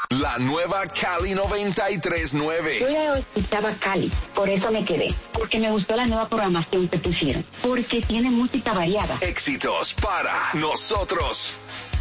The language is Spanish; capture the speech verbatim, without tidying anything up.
La nueva Cali noventa y tres punto nueve. Yo ya escuchaba Cali, por eso me quedé. Porque me gustó la nueva programación que pusieron. Porque tiene música variada. Éxitos para nosotros.